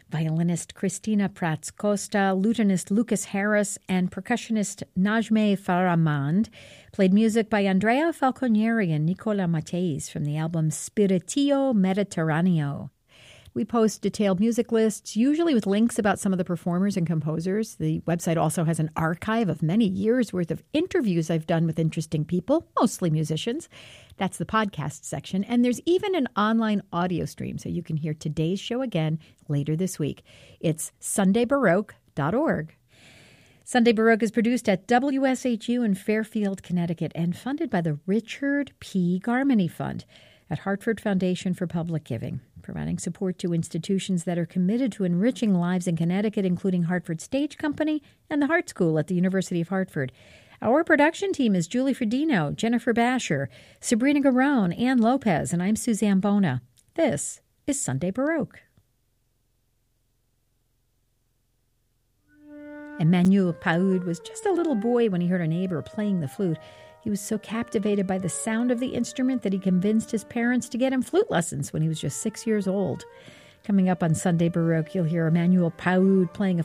Violinist Christina Prats Costa, lutenist Lucas Harris, and percussionist Najmeh Faramand played music by Andrea Falconieri and Nicola Matteis from the album Spiritillo Mediterraneo. We post detailed music lists, usually with links about some of the performers and composers. The website also has an archive of many years' worth of interviews I've done with interesting people, mostly musicians. That's the podcast section. And there's even an online audio stream, so you can hear today's show again later this week. It's sundaybaroque.org. Sunday Baroque is produced at WSHU in Fairfield, Connecticut, and funded by the Richard P. Garmany Fund at Hartford Foundation for Public Giving, providing support to institutions that are committed to enriching lives in Connecticut, including Hartford Stage Company and the Hart School at the University of Hartford. Our production team is Julie Fredino, Jennifer Basher, Sabrina Garone, Ann Lopez, and I'm Suzanne Bona. This is Sunday Baroque. Emmanuel Paoud was just a little boy when he heard a neighbor playing the flute. He was so captivated by the sound of the instrument that he convinced his parents to get him flute lessons when he was just 6 years old. Coming up on Sunday Baroque, you'll hear Emmanuel Paoud playing a